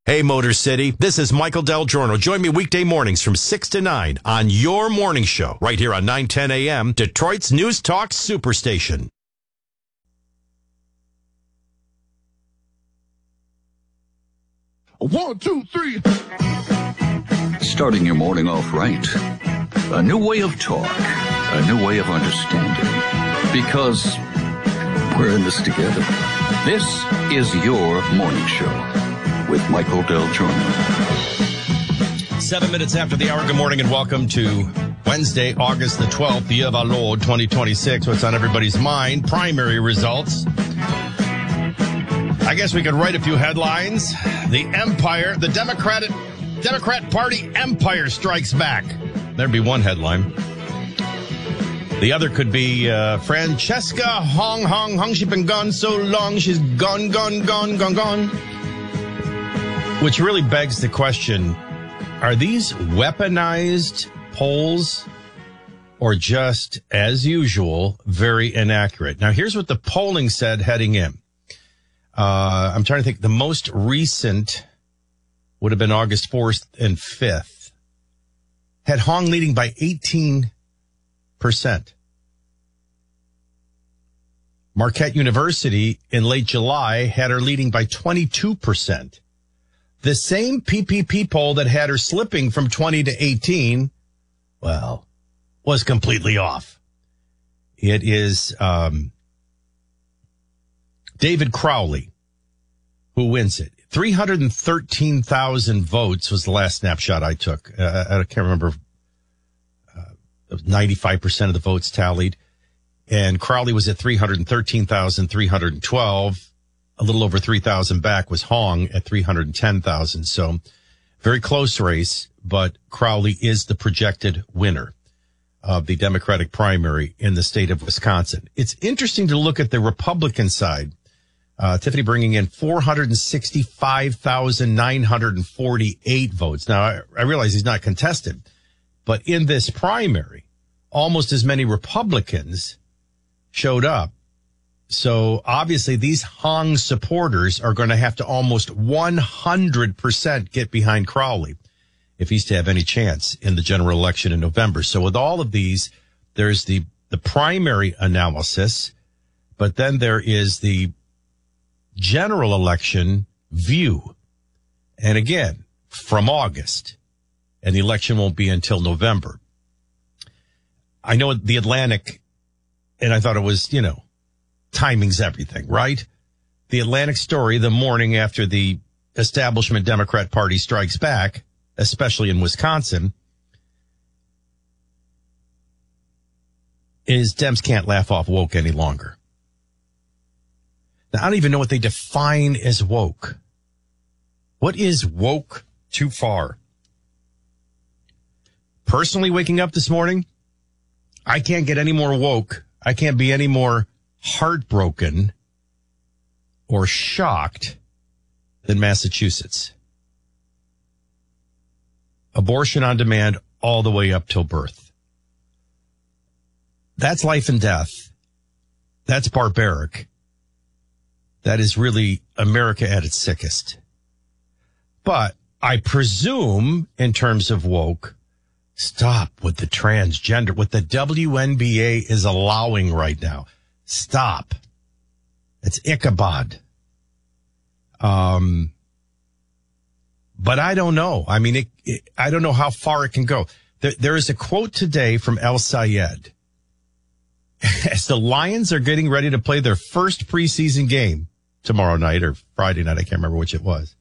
Hey, Motor City, this is Michael Del Giorno. Join me weekday mornings from 6 to 9 on your morning show, right here on 910 AM, Detroit's News Talk Superstation. One, two, three. Starting your morning off right. A new way of talk. A new way of understanding. Because we're in this together. This is your morning show with Michael Del Giorno. 7 minutes after the hour. Good morning and welcome to Wednesday, August the 12th, the year of our Lord, 2026. What's on everybody's mind? Primary results. I guess we could write a few headlines. The empire, the Democrat Party empire strikes back. There'd be one headline. The other could be Francesca Hong. She's been gone so long. She's gone. Which really begs the question, are these weaponized polls or just, as usual, very inaccurate? Now, here's what the polling said heading in. I'm trying to think. The most recent would have been August 4th and 5th. Had Hong leading by 18%. Marquette University in late July had her leading by 22%. The same PPP poll that had her slipping from 20 to 18, well, was completely off. It is David Crowley who wins it. 313,000 votes was the last snapshot I took. I can't remember. 95% of the votes tallied. And Crowley was at 313,312. A little over 3,000 back was Hong at 310,000. So very close race, but Crowley is the projected winner of the Democratic primary in the state of Wisconsin. It's interesting to look at the Republican side. Tiffany bringing in 465,948 votes. Now, I realize he's not contested, but in this primary, almost as many Republicans showed up. So obviously these Hong supporters are going to have to almost 100% get behind Crowley if he's to have any chance in the general election in November. So with all of these, there's the primary analysis, but then there is the general election view. And again, from August, and the election won't be until November. I know the Atlantic, and I thought it was, timing's everything, right? The Atlantic story the morning after the establishment Democrat Party strikes back, especially in Wisconsin, is Dems can't laugh off woke any longer. Now, I don't even know what they define as woke. What is woke too far? Personally, waking up this morning, I can't get any more woke. I can't be any more heartbroken or shocked than Massachusetts. Abortion on demand all the way up till birth. That's life and death. That's barbaric. That is really America at its sickest. But I presume, in terms of woke, stop with the transgender, what the WNBA is allowing right now. Stop. It's Ichabod. But I don't know. I mean, I don't know how far it can go. There is a quote today from El Sayed. As the Lions are getting ready to play their first preseason game tomorrow night or Friday night, I can't remember which it was.